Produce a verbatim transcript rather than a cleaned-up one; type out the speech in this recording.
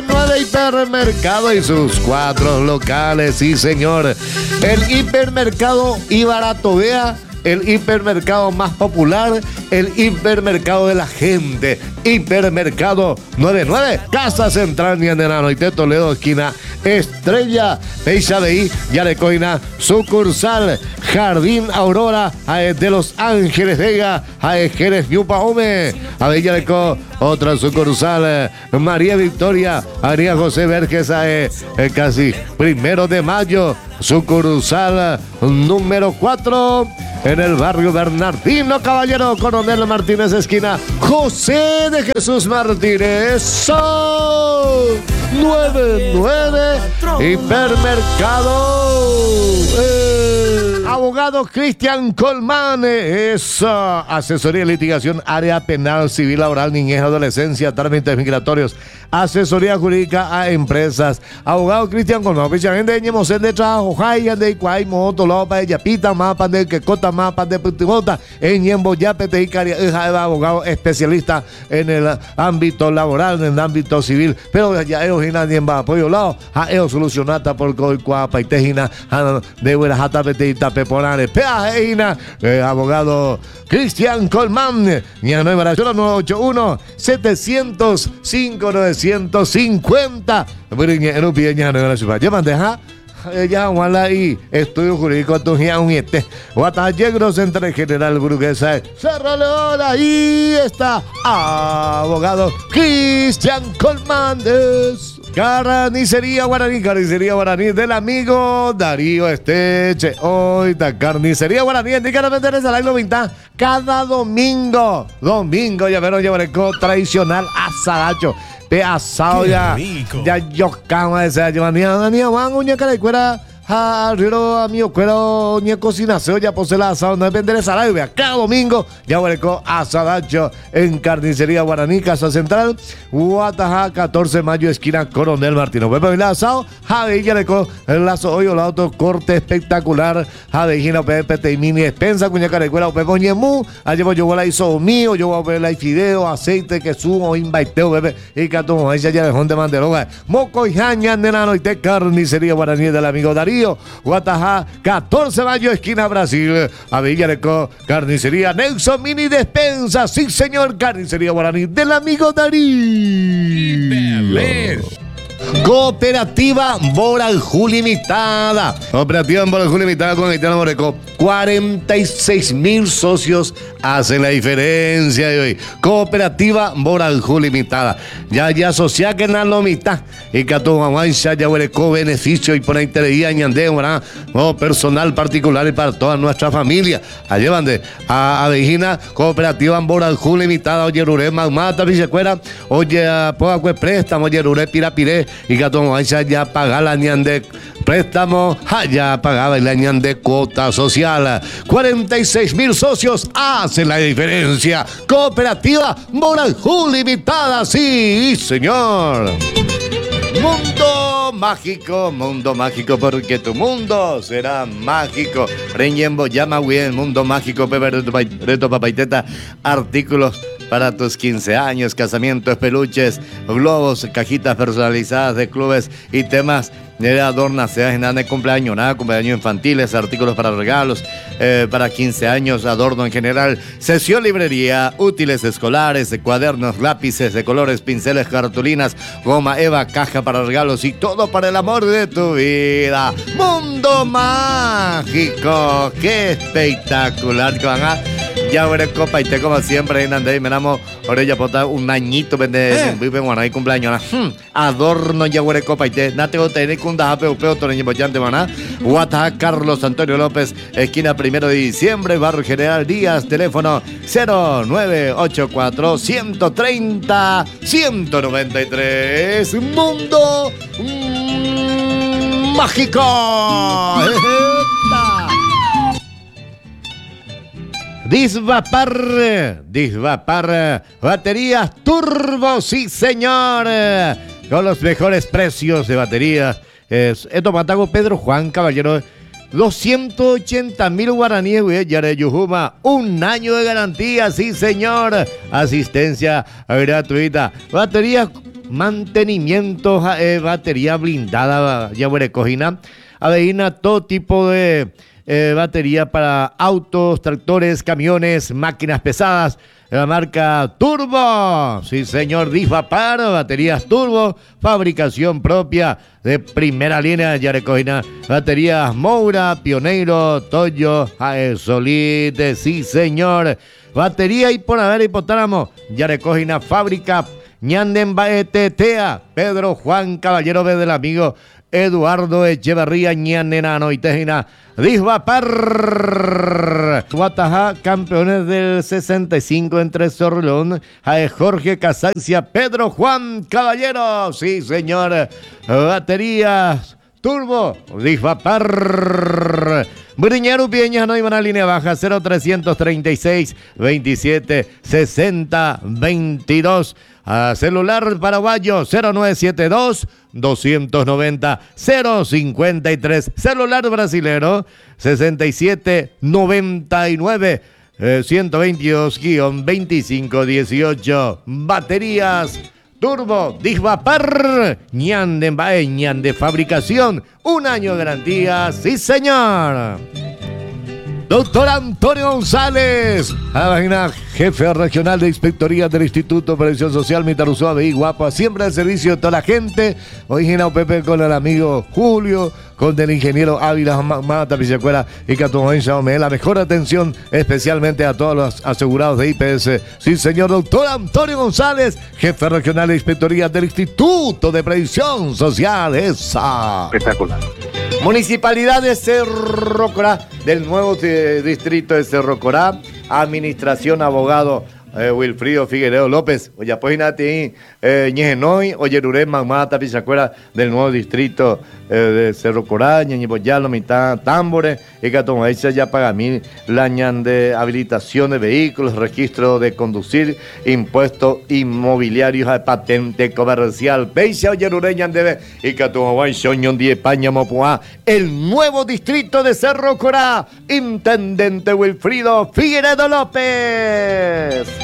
nueve Hipermercado y sus cuatro locales, sí señor. El hipermercado Ibaratobea, el hipermercado más popular, el hipermercado de la gente. Hipermercado noventa y nueve, Casa Central Niandenano y Toledo, esquina Estrella, Peixa de I, Yarecoina, sucursal Jardín Aurora, de Los Ángeles Vega, Jerez Ñupaome, Avellaneco, otra sucursal, María Victoria, María José Verges, eh, eh, casi primero de mayo, sucursal número cuatro, en el barrio Bernardino Caballero, Coronel Martínez, esquina José de Jesús Martínez. Son noventa y nueve Hipermercado. Eh. Abogado Cristian Colmán, es uh, asesoría, litigación, área penal, civil, laboral, niñez, adolescencia, trámites migratorios, asesoría jurídica a empresas. Abogado Cristian Colmán, precisamente ñemos de trabajo, jaya de cuay, moto, lopa, ella pita, mapa de que cota, mapa de putimota, en ñembo ya pete y caria, abogado especialista en el ámbito laboral, en el ámbito civil, pero ya ellos y nadie va apoyo lado, a ellos solucionata por coi cuapa y tejina, de buena jata pete y tape Porane, Peajeina, eh, abogado Cristian Colmán, nueve ocho uno, siete cero cinco, nueve cinco cero. Llaman de ja. Ya, wala y estudio jurídico tu ya un este. Guatayegros entre general burguesa. Cerro León, ahí está. Abogado Cristian Colmán. Carnicería Guaraní, carnicería Guaraní del amigo Darío Esteche. Hoy está carnicería Guaraní. Indican vender esa la vinta cada domingo. Domingo, ya verán, ya verán, tradicional asadacho. Pe asado ya. Ya yo cama esa llevanía. Ni aman uña cara de cuera. Ah, riro a mi cuero ni cocina se ya posee la asado no depende de salario. Cada domingo ya hueco asadacho en carnicería Guaraní, Casa Central, Guataja, catorce de mayo, esquina Coronel Martino. Pepe la asado, Jade ya leco el lazo hoy o la auto corte espectacular. Jade Gina Pepe te mini despensa cuña carecuela o Pepe ñemu. Allí yo voy a hizo mío, yo voy a ver la fideo, aceite que sumo, invaiteo bebé y catomo ella ya dejó de manderoga. Moco y jaña nenano y te carnicería Guaraní del amigo Darío. Guatajá, catorce de mayo, esquina Brasil, Avillareco, carnicería Nelson Mini Despensa, sí señor, carnicería Guaraní del amigo Darío. Cooperativa Boranjú Limitada. Cooperativa Boranjú Limitada con Haitiano Moreco. cuarenta y seis mil socios hacen la diferencia de hoy. Cooperativa Boranjú Limitada. Ya, ya asocia que en la mitad. Y que a tu mamá ya hueco beneficio y por interés añade, ¿verdad? Oh, personal particular y para toda nuestra familia. Allí van de a Avejina, Cooperativa Boranjú Limitada. Oye, Ruré, Magmata, Vicecuera. Oye, Poacue Préstamo, oye, Ruré, Pirapiré. Y que a tu mamá ya paga la ñande préstamo. Ya pagaba la ñande cuota social. cuarenta y seis mil socios hacen la diferencia. Cooperativa Boranjú Limitada, sí, señor. Mundo mágico, mundo mágico, porque tu mundo será mágico. Reñembo llama bien, mundo mágico, Pepe Reto Papaiteta, artículos para tus quince años, casamientos, peluches, globos, cajitas personalizadas de clubes y temas de adornas, seas nada de cumpleaños, nada, cumpleaños infantiles, artículos para regalos, eh, para quince años, adorno en general, sesión librería, útiles escolares, cuadernos, lápices de colores, pinceles, cartulinas, goma eva, caja para regalos y todo para el amor de tu vida. Mundo mágico, qué espectacular que van a ya veré copa y te como siempre en André, me llamo Orella Pota, un añito vende vive en Guanaí cumpleaños, hmm, adorno ya veré copa y te, nate o tener cunda jape upeo toreño bollante maná, Guataja Carlos Antonio López, esquina primero de diciembre, barrio General Díaz, teléfono cero nueve ocho cuatro, ciento treinta, ciento noventa y tres. Mundo mm, mágico. Disvapar, Disvapar, baterías turbo, sí señor, con los mejores precios de baterías. Es, esto matago Pedro Juan Caballero, doscientos ochenta mil guaraníes, güey, Yare Yujuma, un año de garantía, sí señor, asistencia gratuita, baterías mantenimiento, eh, batería blindada, ya cojina, aveina todo tipo de eh, batería para autos, tractores, camiones, máquinas pesadas. La marca Turbo, sí señor, Disvapar, baterías Turbo, fabricación propia de primera línea, ya recogina, baterías Moura, Pioneiro, Toyo, Aesolite, sí señor, batería y por haber hipotálamo, ya recogina, fábrica, Ñanden Baetetea, Pedro Juan Caballero del amigo Eduardo Echeverría, Ñanenano y Tejina, Disvapar. Guatajá, campeones del sesenta y cinco entre Sorlón, Jorge Casancia, Pedro Juan Caballero, sí señor, baterías Turbo, Disvapar. Briñero Pieñas no iban a línea baja, cero trescientos treinta y seis, veintisiete, sesenta, veintidós. A celular paraguayo cero nueve siete dos, doscientos noventa, cero cincuenta y tres. Celular brasilero sesenta y siete, noventa y nueve, eh, ciento veintidós, veinticinco dieciocho. Baterías Turbo, Disvapar, Ñanden Baeñan de fabricación, un año de garantía, sí señor. Doctor Antonio González, jefe regional de Inspectoría del Instituto de Previsión Social, Mitaruzúa, Veí, Guapa, siempre al servicio de toda la gente. Hoy Gina Pepe con el amigo Julio, con el ingeniero Ávila Mata Pichacuera y Catumoencha Ome. La mejor atención especialmente a todos los asegurados de I P S. Sí, señor doctor Antonio González, jefe regional de Inspectoría del Instituto de Previsión Social. Esa. Espectacular. Municipalidad de Cerro Corá, del nuevo eh, distrito de Cerro Corá, administración, abogado eh, Wilfrido Figueiredo López, oye, pues nati, eh, Ñejenoi, oye, Ruré, Mamata, Pichacuera, del nuevo distrito eh, de Cerro Corá, Ñeñipoyalo, mitad, Tambore, y Catomaícha, ya paga mil, la ñan de habilitación de vehículos, registro de conducir, impuestos inmobiliarios, patente comercial, Peixa, oye, Ruré, ñan debe, y Catomaícha, ñon die España, Mopuá, el nuevo distrito de Cerro Corá, intendente Wilfrido Figueiredo López.